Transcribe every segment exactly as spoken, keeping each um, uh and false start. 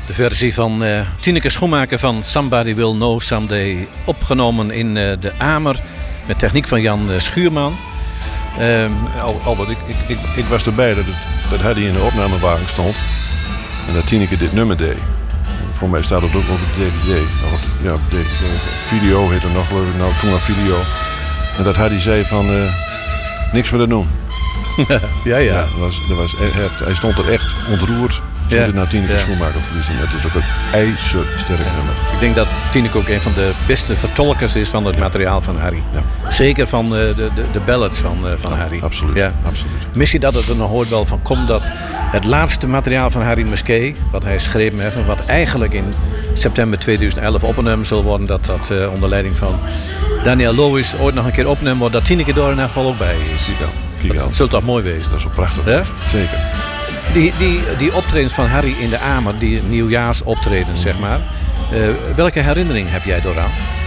De versie van uh, Tineke Schoenmaker van Somebody Will Know Someday. Opgenomen in uh, de Amer met techniek van Jan uh, Schuurman. Um, Al, Albert, ik, ik, ik, ik was erbij dat, het, dat hij in de opnamewagen stond. En dat Tineke dit nummer deed. En voor mij staat het ook op de D V D. Ja, op de video heet het nog, geloof ik. Nou, toen nog video. En dat hij zei van... Uh, niks meer te doen. ja, ja. ja dat was, dat was, hij, hij stond er echt ontroerd. Zit ja, het naar Tineke ja. Schoenmaker te luisteren. Het is ook een ijzersterk ja. nummer. Ik denk dat Tineke ook een van de beste vertolkers is van het ja. materiaal van Harry. Ja. Zeker van de, de, de ballads van, uh, van ja, Harry. Absoluut, ja. absoluut. Misschien dat het er nog ooit wel van komt dat het laatste materiaal van Harry Musquet, wat hij schreef, wat eigenlijk in september tweeduizend elf opgenomen zal worden, dat dat uh, onder leiding van Daniel Lois ooit nog een keer opgenomen wordt, dat Tineke er in elk geval ook bij is. Kijk al, kijk dat zou toch mooi wezen? Dat is wel prachtig. Ja? Zeker. Die, die, die optredens van Harry in de Amer, die nieuwjaarsoptredens, zeg maar. Uh, welke herinnering heb jij daaraan?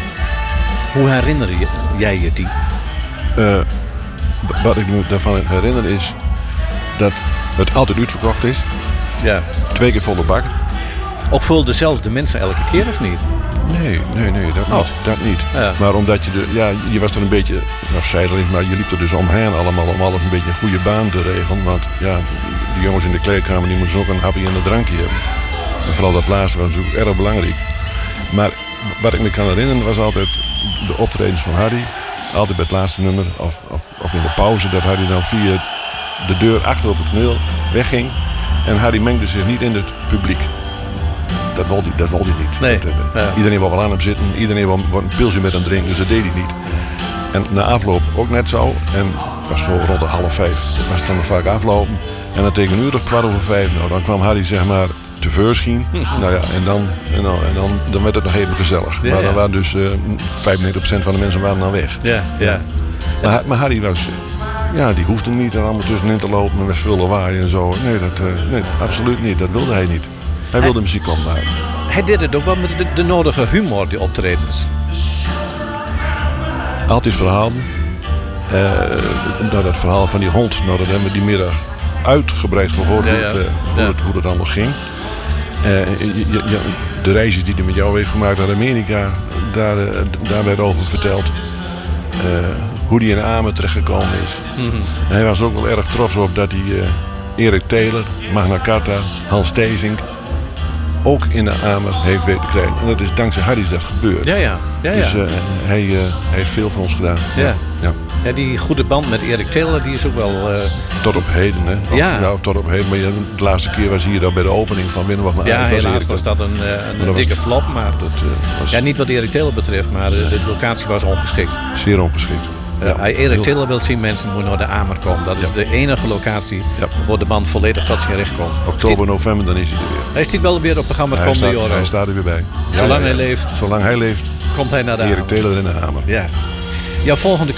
Hoe herinner je, jij je die? Uh, wat ik me daarvan herinner is dat het altijd uitverkocht is. Ja. Twee keer volle bak. Ook voor dezelfde mensen elke keer of niet? Nee, nee, nee, dat oh. niet. Dat niet. Ja. Maar omdat je, de, ja, je was er een beetje, nou zijdelijk, maar je liep er dus omheen allemaal om alles een beetje een goede baan te regelen. Want ja, die jongens in de kleedkamer die moeten ook een hapje en een drankje hebben. En vooral dat laatste was natuurlijk erg belangrijk. Maar wat ik me kan herinneren was altijd de optredens van Harry. Altijd bij het laatste nummer of, of, of in de pauze dat Harry dan via de deur achter op het toneel wegging. En Harry mengde zich niet in het publiek. Dat wilde hij, dat wilde hij niet. Nee. Dat, uh, ja. Iedereen wil wel aan hem zitten. Iedereen wil, wil een pilsje met hem drinken. Dus dat deed hij niet. En na afloop ook net zo. En het was zo rond de half vijf. Dat was dan vaak aflopen. En dan tegen een uur of kwart over vijf. Nou, dan kwam Harry zeg maar tevoorschijn. nou ja, en, dan, en, dan, en dan, dan werd het nog even gezellig. Ja, maar dan ja. waren dus uh, vijfennegentig procent van de mensen waren dan weg. Ja, ja. Maar, maar Harry was... Ja, die hoefde niet er allemaal tussenin te lopen met veel lawaai en zo. Nee, dat, uh, nee, absoluut niet. Dat wilde hij niet. Hij wilde hij, muziek opmaken. Hij deed het ook wel met de, de nodige humor, die optredens. Altijd verhalen. Uh, nou, dat verhaal van die hond, nou, dat hebben we die middag uitgebreid gehoord ja, ja. Hoe, het, uh, hoe, ja. het, hoe het allemaal ging. Uh, je, je, de reisjes die hij met jou heeft gemaakt naar Amerika, daar, uh, daar werd over verteld. Uh, hoe hij in Amer terechtgekomen is. Mm-hmm. En hij was er ook wel erg trots op dat hij uh, Erik Taylor, Magna Carta, Hans Theesink ook in de Amer heeft weten krijgen. En dat is dankzij Harry dat gebeurd. Ja, ja. ja, ja. Dus uh, hij, uh, hij heeft veel van ons gedaan. Ja. Ja. Ja. Ja, die goede band met Erik Taylor, die is ook wel... Uh... Tot op heden, hè? Of, ja. Nou, tot op heden. Maar de laatste keer was hier dan bij de opening van Binnenwacht. Maar ja, was helaas Erik, was dat een, een, een dikke was, flop. Maar dat, uh, was... ja, niet wat Erik Taylor betreft, maar de, de locatie was ongeschikt. Zeer ongeschikt. Uh, ja, Erik Taylor wil zien mensen moeten naar de Amer komen. Dat is ja. de enige locatie ja. waar de band volledig tot zijn recht komt. Oktober, die... november, dan is hij er weer. Hij stiet wel weer op het programma het komende jaar. Hij staat er weer bij. Zolang ja, ja, ja. hij leeft. Zolang hij leeft. Komt hij naar de Erik Amer. Taylor in de Amer. Ja. Jouw volgende